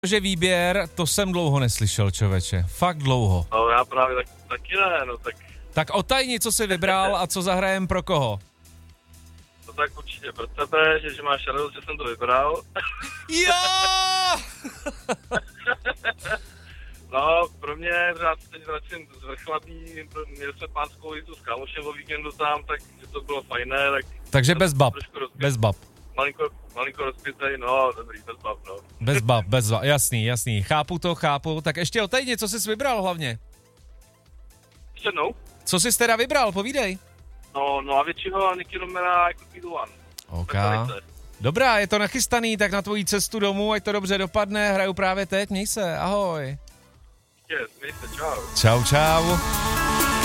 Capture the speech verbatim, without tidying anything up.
Že výběr, to jsem dlouho neslyšel, člověče. Fakt dlouho. No já právě tak, taky ne, no tak... Tak otajni, co jsi vybral a co zahrajem pro koho? No tak určitě pro tebe, že, že máš radost, že jsem to vybral. Jo! No, pro mě, já se teď vracím z Vrchlabí, měli jsme pánskou jízdu s kámošem o víkendu tam, tak to bylo fajné, tak... Takže bez bab, bez bab. Malinko, malinko rozpětej, no, dobrý, bez bab, no. Bez bab, bez bab, jasný, jasný, chápu to, chápu. Tak ještě otajni, co jsi vybral hlavně? Ještě jednou? Co jsi teda vybral, povídej. No, no a většinou Nicky Romera jako Speed One. OK. Dobrá, je to nachystaný, tak na tvojí cestu domů, ať to dobře dopadne, hraju právě teď, měj se, ahoj. Yes, měj se, čau. Čau, čau.